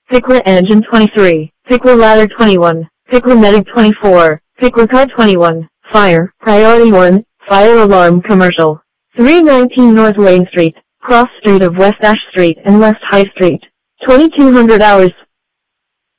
Picra Engine 23, Picra Ladder 21, Picra Medic 24, Picra Car 21, Fire, Priority 1, Fire Alarm Commercial. 319 North Lane Street, cross street of West Ash Street and West High Street. 2200 hours.